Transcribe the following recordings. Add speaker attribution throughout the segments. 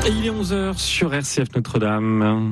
Speaker 1: Et il est 11h sur RCF Notre-Dame.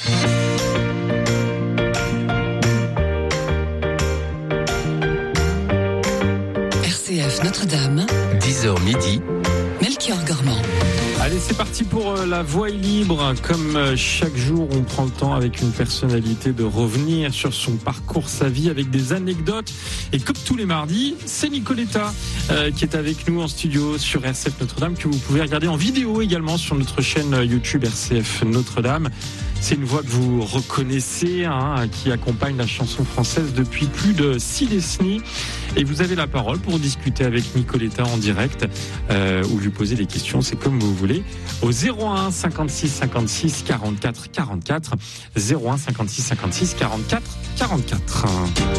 Speaker 2: RCF Notre-Dame,
Speaker 3: 10h midi,
Speaker 2: Melchior Gormand.
Speaker 1: Allez, c'est parti pour La Voix est libre. Comme chaque jour, on prend le temps avec une personnalité de revenir sur son parcours, sa vie, avec des anecdotes. Et comme tous les mardis, c'est Nicoletta qui est avec nous en studio sur RCF Notre-Dame, que vous pouvez regarder en vidéo également sur notre chaîne YouTube RCF Notre-Dame. C'est une voix que vous reconnaissez, qui accompagne la chanson française depuis plus de 6 décennies. Et vous avez la parole pour discuter avec Nicoletta en direct ou lui poser des questions, c'est comme vous voulez, au 01 56 56 44 44, 01 56 56 44 44.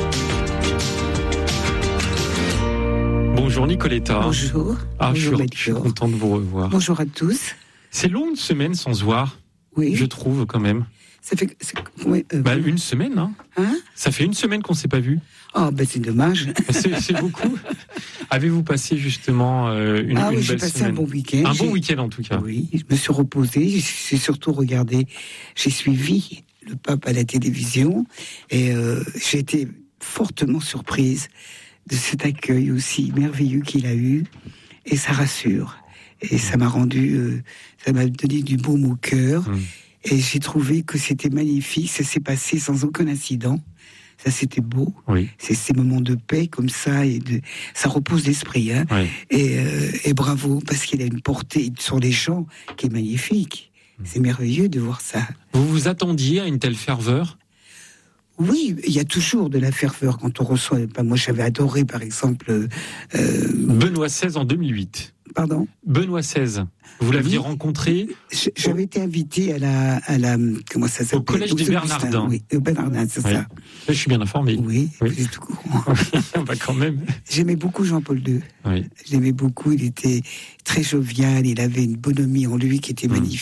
Speaker 1: Bonjour Nicoletta.
Speaker 4: Bonjour.
Speaker 1: Bonjour, je suis content de vous revoir.
Speaker 4: Bonjour à tous.
Speaker 1: C'est long une semaine sans se voir.
Speaker 4: Oui.
Speaker 1: Je trouve quand même.
Speaker 4: Ça fait
Speaker 1: une semaine, hein. Ça fait une semaine qu'on ne s'est pas vu.
Speaker 4: Oh, c'est dommage.
Speaker 1: C'est beaucoup. Avez-vous passé justement une belle semaine?
Speaker 4: J'ai passé un bon week-end.
Speaker 1: Un bon week-end en tout cas.
Speaker 4: Oui, je me suis reposée. J'ai surtout regardé. J'ai suivi le pape à la télévision et j'ai été fortement surprise de cet accueil aussi merveilleux qu'il a eu. Et ça rassure. Et ça m'a rendu, ça m'a donné du baume au cœur. Et j'ai trouvé que c'était magnifique. Ça s'est passé sans aucun incident. Ça, c'était beau.
Speaker 1: Oui.
Speaker 4: C'est ces moments de paix comme ça, ça repose l'esprit.
Speaker 1: Oui.
Speaker 4: Et bravo, parce qu'il a une portée sur les gens qui est magnifique. C'est merveilleux de voir ça.
Speaker 1: Vous vous attendiez à une telle ferveur?
Speaker 4: Oui, il y a toujours de la ferveur quand on reçoit. Moi, j'avais adoré, par exemple,
Speaker 1: Benoît XVI en 2008.
Speaker 4: Pardon?
Speaker 1: Benoît XVI. Vous l'aviez rencontré?
Speaker 4: J'avais été invité à la comment ça s'appelle?
Speaker 1: Au collège des Bernardins.
Speaker 4: Oui, au Bernardin, c'est ça.
Speaker 1: Je suis bien informé.
Speaker 4: Oui. Vous êtes au courant.
Speaker 1: Quand même.
Speaker 4: J'aimais beaucoup Jean-Paul II.
Speaker 1: Oui.
Speaker 4: Je l'aimais beaucoup. Il était très jovial. Il avait une bonhomie en lui qui était magnifique.